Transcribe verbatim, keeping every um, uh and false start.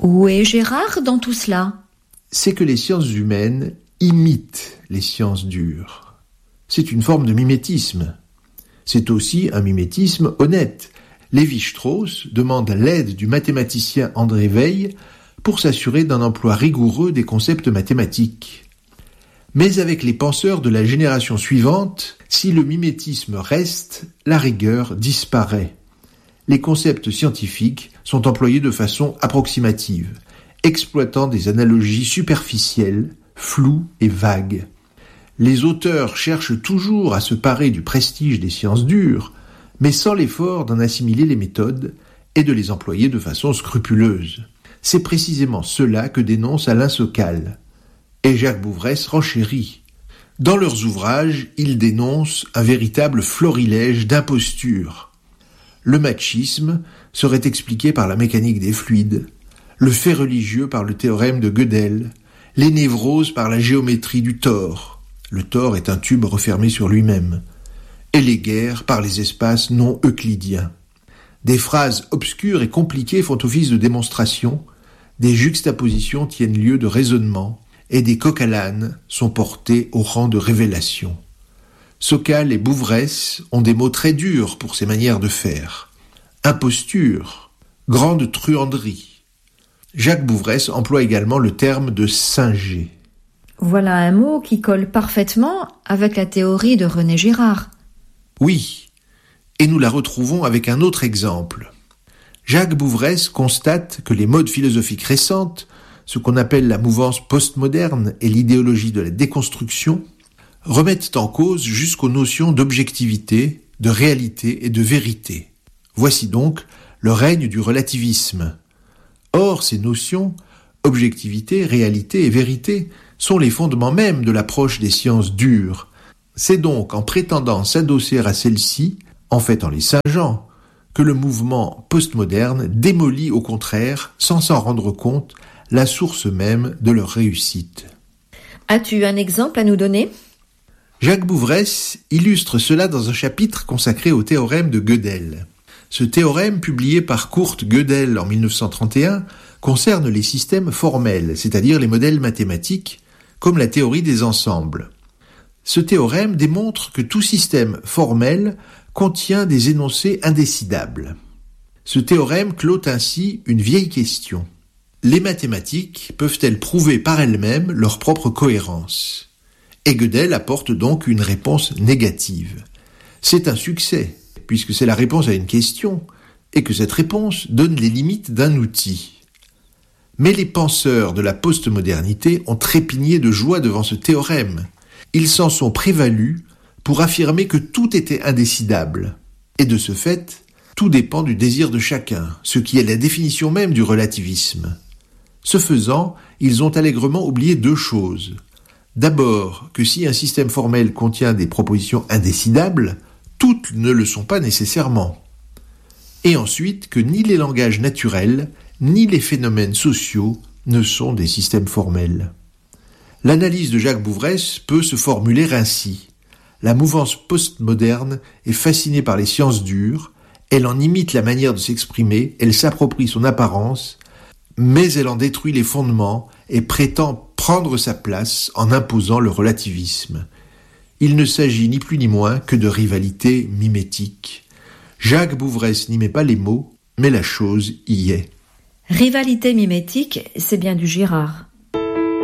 Où est Gérard dans tout cela ? C'est que les sciences humaines imitent les sciences dures. C'est une forme de mimétisme. C'est aussi un mimétisme honnête. Lévi-Strauss demande l'aide du mathématicien André Weil pour s'assurer d'un emploi rigoureux des concepts mathématiques. Mais avec les penseurs de la génération suivante, si le mimétisme reste, la rigueur disparaît. Les concepts scientifiques sont employés de façon approximative, exploitant des analogies superficielles, floues et vagues. Les auteurs cherchent toujours à se parer du prestige des sciences dures, mais sans l'effort d'en assimiler les méthodes et de les employer de façon scrupuleuse. C'est précisément cela que dénonce Alain Sokal. Et Jacques Bouvresse renchérit. Dans leurs ouvrages, ils dénoncent un véritable florilège d'impostures. Le machisme serait expliqué par la mécanique des fluides, le fait religieux par le théorème de Gödel, les névroses par la géométrie du tor. Le tor est un tube refermé sur lui-même. Et les guerres par les espaces non euclidiens. Des phrases obscures et compliquées font office de démonstration, des juxtapositions tiennent lieu de raisonnement, et des coqs à l'âne sont portés au rang de révélation. Sokal et Bouvresse ont des mots très durs pour ces manières de faire. Imposture, grande truanderie. Jacques Bouvresse emploie également le terme de singer. Voilà un mot qui colle parfaitement avec la théorie de René Girard. Oui, et nous la retrouvons avec un autre exemple. Jacques Bouvresse constate que les modes philosophiques récentes, ce qu'on appelle la mouvance postmoderne et l'idéologie de la déconstruction, remettent en cause jusqu'aux notions d'objectivité, de réalité et de vérité. Voici donc le règne du relativisme. Or, ces notions, objectivité, réalité et vérité, sont les fondements mêmes de l'approche des sciences dures. C'est donc en prétendant s'adosser à celles-ci, en fait en les singeant, que le mouvement postmoderne démolit au contraire, sans s'en rendre compte, la source même de leur réussite. As-tu un exemple à nous donner ? Jacques Bouvresse illustre cela dans un chapitre consacré au théorème de Gödel. Ce théorème, publié par Kurt Gödel en mille neuf cent trente et un, concerne les systèmes formels, c'est-à-dire les modèles mathématiques, comme la théorie des ensembles. Ce théorème démontre que tout système formel contient des énoncés indécidables. Ce théorème clôt ainsi une vieille question. Les mathématiques peuvent-elles prouver par elles-mêmes leur propre cohérence ? Et Gödel apporte donc une réponse négative. C'est un succès, puisque c'est la réponse à une question, et que cette réponse donne les limites d'un outil. Mais les penseurs de la postmodernité ont trépigné de joie devant ce théorème. Ils s'en sont prévalus pour affirmer que tout était indécidable. Et de ce fait, tout dépend du désir de chacun, ce qui est la définition même du relativisme. Ce faisant, ils ont allègrement oublié deux choses. D'abord, que si un système formel contient des propositions indécidables, toutes ne le sont pas nécessairement. Et ensuite, que ni les langages naturels, ni les phénomènes sociaux ne sont des systèmes formels. L'analyse de Jacques Bouvresse peut se formuler ainsi. La mouvance postmoderne est fascinée par les sciences dures, elle en imite la manière de s'exprimer, elle s'approprie son apparence, mais elle en détruit les fondements et prétend prendre sa place en imposant le relativisme. Il ne s'agit ni plus ni moins que de rivalité mimétique. Jacques Bouvresse n'y met pas les mots, mais la chose y est. Rivalité mimétique, c'est bien du Girard.